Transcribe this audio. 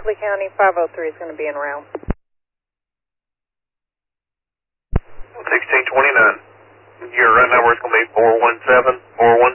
Berkeley County, 503 is going to be en route. 1629. Your run number is going to be 417, 417.